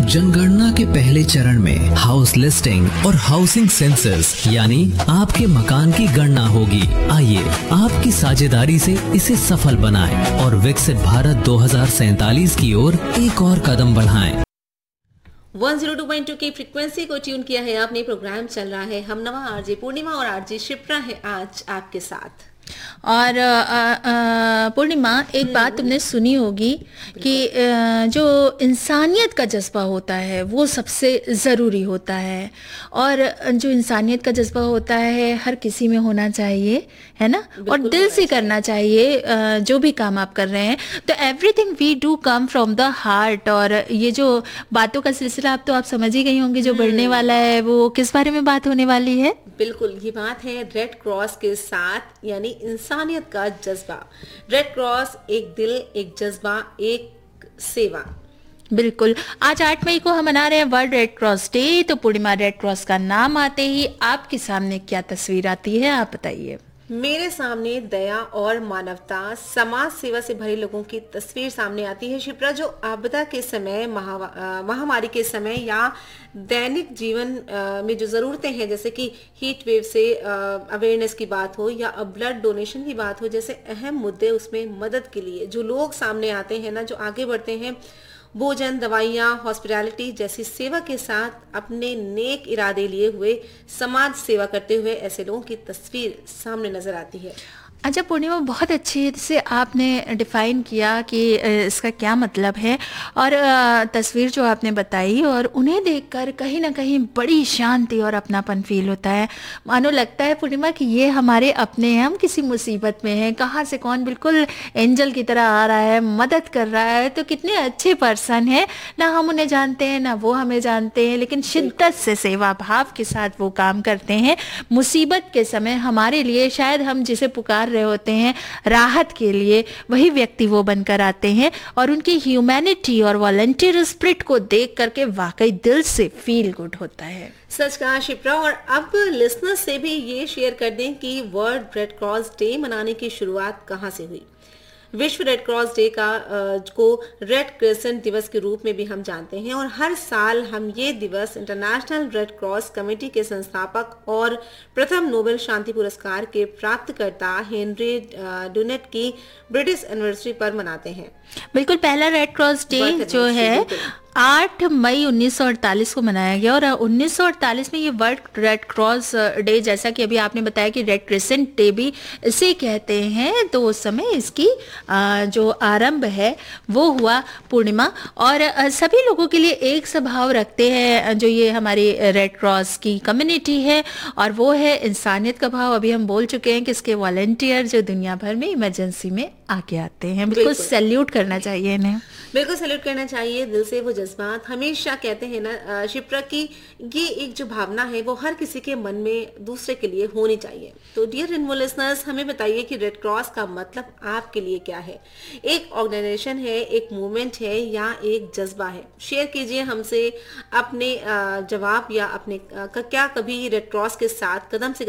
जनगणना के पहले चरण में हाउस लिस्टिंग और हाउसिंग सेंसस यानी आपके मकान की गणना होगी। आइए आपकी साझेदारी से इसे सफल बनाएं और विकसित भारत 2047 की ओर एक और कदम बढ़ाएं। 102.2 की फ्रीक्वेंसी को ट्यून किया है आपने। प्रोग्राम चल रहा है हम नवा। आरजे पूर्णिमा और आरजे शिप्रा है आज आपके साथ। और पूर्णिमा, एक बात तुमने सुनी होगी कि जो इंसानियत का जज्बा होता है वो सबसे ज़रूरी होता है, और जो इंसानियत का जज्बा होता है हर किसी में होना चाहिए, है ना, और दिल से करना चाहिए जो भी काम आप कर रहे हैं। तो everything we do come from the heart. और ये जो बातों का सिलसिला अब तो आप समझ ही गई होंगी जो बढ़ने वाला है, वो किस बारे में बात होने वाली है। बिल्कुल, ये बात है रेड क्रॉस के साथ, यानी इंसानियत का जज्बा। रेड क्रॉस, एक दिल, एक जज्बा, एक सेवा। बिल्कुल, आज 8 मई को हम मना रहे हैं वर्ल्ड रेड क्रॉस डे। तो पूर्णिमा, रेड क्रॉस का नाम आते ही आपके सामने क्या तस्वीर आती है, आप बताइए। मेरे सामने दया और मानवता, समाज सेवा से भरे लोगों की तस्वीर सामने आती है शिप्रा, जो आपदा के समय, महामारी के समय या दैनिक जीवन में जो ज़रूरतें हैं, जैसे कि हीट वेव से अवेयरनेस की बात हो या ब्लड डोनेशन की बात हो, जैसे अहम मुद्दे, उसमें मदद के लिए जो लोग सामने आते हैं ना, जो आगे बढ़ते हैं, भोजन, दवाइयाँ, हॉस्पिटैलिटी जैसी सेवा के साथ अपने नेक इरादे लिए हुए समाज सेवा करते हुए ऐसे लोगों की तस्वीर सामने नजर आती है। अच्छा पूर्णिमा, बहुत अच्छे से आपने डिफ़ाइन किया कि इसका क्या मतलब है, और तस्वीर जो आपने बताई, और उन्हें देखकर कहीं ना कहीं बड़ी शांति और अपनापन फील होता है। मानो लगता है पूर्णिमा कि ये हमारे अपने हैं, हम किसी मुसीबत में हैं, कहाँ से कौन बिल्कुल एंजल की तरह आ रहा है, मदद कर रहा है। तो कितने अच्छे पर्सन हैं, ना हम उन्हें जानते हैं ना वो हमें जानते हैं, लेकिन शिद्दत से सेवा भाव के साथ वो काम करते हैं। मुसीबत के समय हमारे लिए, शायद हम जिसे पुकार रहे होते हैं राहत के लिए, वही व्यक्ति वो बनकर आते हैं, और उनकी ह्यूमैनिटी और वॉलंटियर स्पिरिट को देख करके वाकई दिल से फील गुड होता है। सच कहा शिप्रा। और अब लिसनर्स से भी ये शेयर कर दें कि वर्ल्ड रेड क्रॉस डे मनाने की शुरुआत कहाँ से हुई। विश्व रेड क्रॉस डे को रेड क्रिसेंट दिवस के रूप में भी हम जानते हैं, और हर साल हम ये दिवस इंटरनेशनल रेड क्रॉस कमेटी के संस्थापक और प्रथम नोबेल शांति पुरस्कार के प्राप्तकर्ता हेनरी डुनेट की ब्रिटिश एनिवर्सरी पर मनाते हैं। बिल्कुल, पहला रेड क्रॉस डे जो है 8 मई 1948 को मनाया गया, और 1948 में ये वर्ल्ड रेड क्रॉस डे, जैसा कि अभी आपने बताया कि रेड क्रिसेंट डे भी इसे कहते हैं, तो उस समय इसकी जो आरंभ है वो हुआ पूर्णिमा। और सभी लोगों के लिए एक स्वभाव रखते हैं जो ये हमारी रेड क्रॉस की कम्युनिटी है, और वो है इंसानियत का भाव। अभी हम बोल चुके हैं कि इसके वॉलंटियर जो दुनिया भर में इमरजेंसी में आगे आते हैं, बिल्कुल सैल्यूट करना चाहिए इन्हें। बिल्कुल सैल्यूट करना चाहिए दिल से। वो जज्बात, हमेशा कहते हैं ना शिप्रा की, ये एक जो भावना है वो हर किसी के मन में दूसरे के लिए होनी चाहिए। तो डियर रेनबो लिसनर्स, हमें बताइए कि रेड क्रॉस का मतलब आपके लिए क्या है। एक ऑर्गेनाइजेशन है, एक मूवमेंट है, या एक जज्बा है? शेयर कीजिए हमसे अपने जवाब, या अपने क्या कभी रेड क्रॉस के साथ कदम से